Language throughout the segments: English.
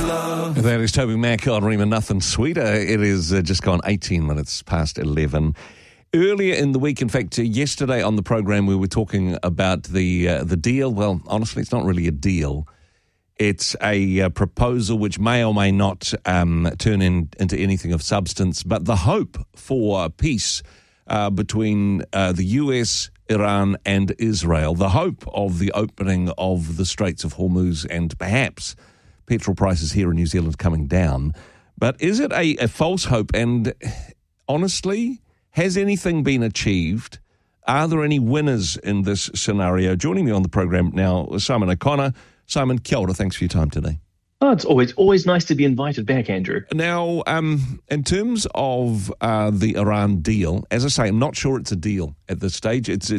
That is Toby Mac on Rima Nothing Sweeter. It is just gone 18 minutes past 11. Earlier in the week, in fact, yesterday on the program, we were talking about the deal. Well, honestly, it's not really a deal. It's a proposal which may or may not turn into anything of substance, but the hope for peace between the US, Iran and Israel, the hope of the opening of the Straits of Hormuz and perhaps petrol prices here in New Zealand coming down. But is it a false hope? And honestly, has anything been achieved? Are there any winners in this scenario? Joining me on the program now, Simon O'Connor. Simon, kia ora, thanks for your time today. Oh, it's always nice to be invited back, Andrew. Now, in terms of the Iran deal, as I say, I'm not sure it's a deal at this stage. It's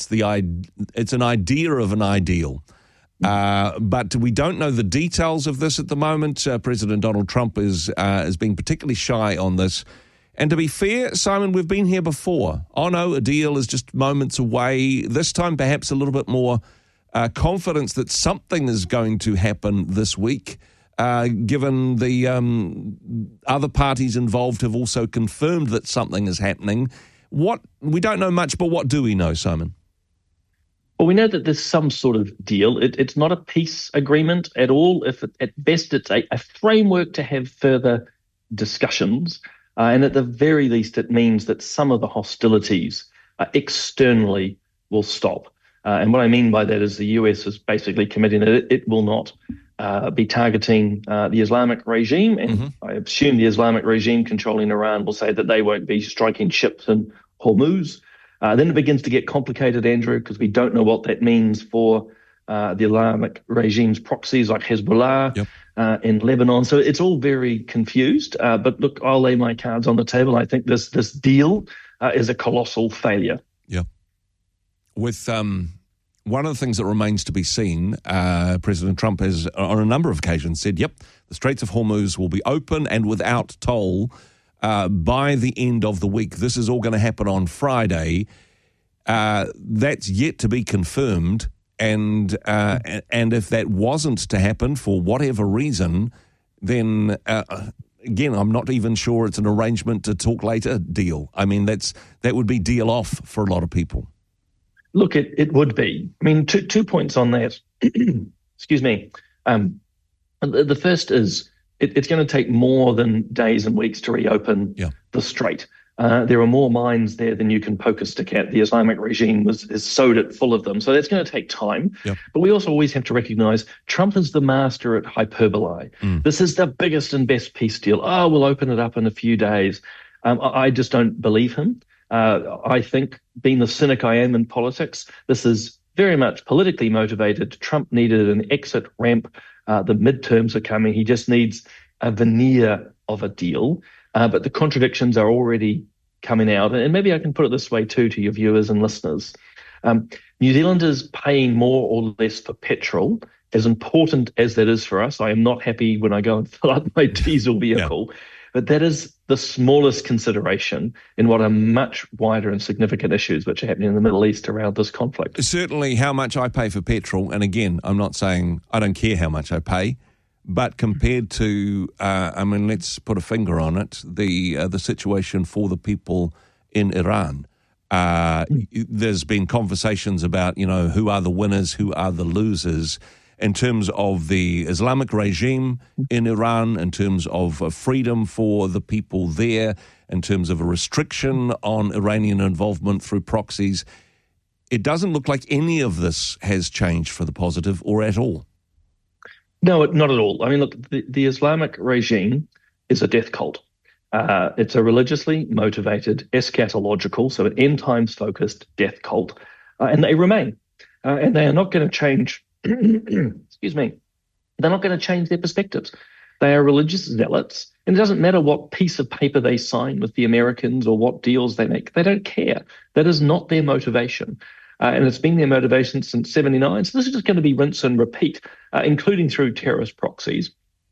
an idea of an ideal. But we don't know the details of this at the moment. President Donald Trump is being particularly shy on this. And to be fair, Simon, we've been here before. Oh no, a deal is just moments away. This time perhaps a little bit more confidence that something is going to happen this week, given the other parties involved have also confirmed that something is happening. We don't know much, but what do we know, Simon? Well, we know that there's some sort of deal. It's not a peace agreement at all. At best, it's a framework to have further discussions. And at the very least, it means that some of the hostilities externally will stop. And what I mean by that is the US is basically committing that it will not be targeting the Islamic regime. And I assume the Islamic regime controlling Iran will say that they won't be striking ships in Hormuz. Then it begins to get complicated, Andrew, because we don't know what that means for the Islamic regime's proxies like Hezbollah in Lebanon. So it's all very confused. But look, I'll lay my cards on the table. I think this deal is a colossal failure. Yeah. With one of the things that remains to be seen, President Trump has on a number of occasions said, the Straits of Hormuz will be open and without toll by the end of the week. This is all going to happen on Friday. That's yet to be confirmed. And if that wasn't to happen for whatever reason, then again, I'm not even sure it's an arrangement to talk later deal. I mean, that would be deal off for a lot of people. Look, it would be. I mean, two points on that. Excuse me. The first is it's going to take more than days and weeks to reopen the strait. There are more mines there than you can poke a stick at. The Islamic regime has sowed it full of them. So that's going to take time. But we also always have to recognize Trump is the master at hyperbole. This is the biggest and best peace deal. Oh, we'll open it up in a few days. I just don't believe him. I think, being the cynic I am in politics, this is very much politically motivated. Trump needed an exit ramp. The midterms are coming. He just needs a veneer of a deal. But the contradictions are already coming out. And maybe I can put it this way, too, to your viewers and listeners. New Zealanders paying more or less for petrol, as important as that is for us. I am not happy when I go and fill up my diesel vehicle. But that is the smallest consideration in what are much wider and significant issues which are happening in the Middle East around this conflict. Certainly how much I pay for petrol, and again, I'm not saying I don't care how much I pay, but compared to, let's put a finger on it, the situation for the people in Iran. There's been conversations about, who are the winners, who are the losers, in terms of the Islamic regime in Iran, in terms of freedom for the people there, in terms of a restriction on Iranian involvement through proxies. It doesn't look like any of this has changed for the positive or at all. No, not at all. I mean, look, the Islamic regime is a death cult. It's a religiously motivated, eschatological, so an end-times focused death cult, and they remain. And they are not going to change. Excuse me. They're not going to change their perspectives. They are religious zealots, and it doesn't matter what piece of paper they sign with the Americans or what deals they make. They don't care. That is not their motivation. And it's been their motivation since 1979. So this is just going to be rinse and repeat, including through terrorist proxies.